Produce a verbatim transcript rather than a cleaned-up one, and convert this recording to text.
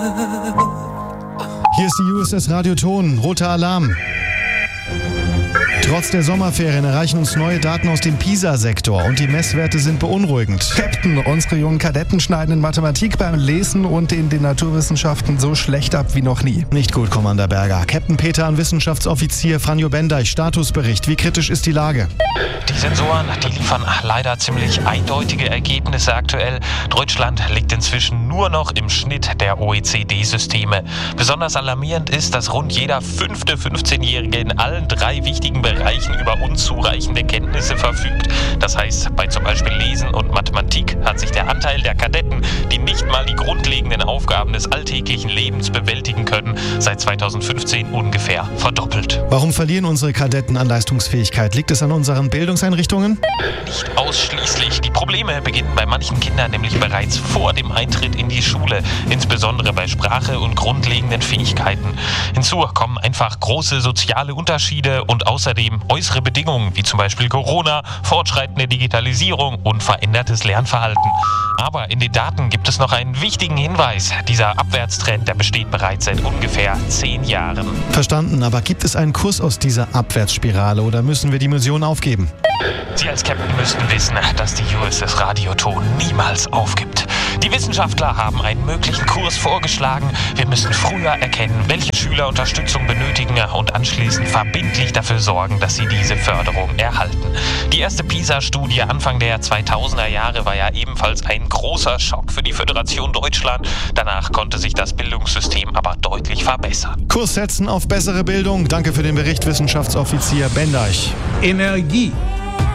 Hier ist die U S S Radioton, roter Alarm. Trotz der Sommerferien erreichen uns neue Daten aus dem PISA-Sektor und die Messwerte sind beunruhigend. Captain, unsere jungen Kadetten schneiden in Mathematik beim Lesen und in den Naturwissenschaften so schlecht ab wie noch nie. Nicht gut, Commander Berger. Captain Peter an Wissenschaftsoffizier Franjo Bendeich, Statusbericht. Wie kritisch ist die Lage? Die Sensoren, die liefern leider ziemlich eindeutige Ergebnisse aktuell. Deutschland liegt inzwischen nur noch im Schnitt der O E C D-Systeme. Besonders alarmierend ist, dass rund jeder fünfte fünfzehnjährige in allen drei wichtigen Bereichen über unzureichende Kenntnisse verfügt. Das heißt, bei zum Beispiel Lesen und Mathematik hat sich der Anteil der Kadetten, die nicht mal die grundlegenden Aufgaben des alltäglichen Lebens bewältigen können, seit zweitausendfünfzehn ungefähr verdoppelt. Warum verlieren unsere Kadetten an Leistungsfähigkeit? Liegt es an unseren Bildungseinrichtungen? Nicht ausschließlich. Die Probleme beginnen bei manchen Kindern nämlich bereits vor dem Eintritt in die Schule, insbesondere bei Sprache und grundlegenden Fähigkeiten. Hinzu kommen einfach große soziale Unterschiede und außerdem äußere Bedingungen, wie zum Beispiel Corona, fortschreitende Digitalisierung und verändertes Lernverhalten. Aber in den Daten gibt es noch einen wichtigen Hinweis. Dieser Abwärtstrend, der besteht bereits seit ungefähr zehn Jahren. Verstanden, aber gibt es einen Kurs aus dieser Abwärtsspirale oder müssen wir die Mission aufgeben? Sie als Captain müssten wissen, dass die U S S Radioton niemals aufgibt. Die Wissenschaftler haben einen möglichen Kurs vorgeschlagen. Wir müssen früher erkennen, welche Schüler Unterstützung benötigen und anschließend verbindlich dafür sorgen, dass sie diese Förderung erhalten. Die erste PISA-Studie Anfang der zweitausender Jahre war ja ebenfalls ein großer Schock für die Föderation Deutschland. Danach konnte sich das Bildungssystem aber deutlich verbessern. Kurs setzen auf bessere Bildung. Danke für den Bericht, Wissenschaftsoffizier Bendeich. Energie.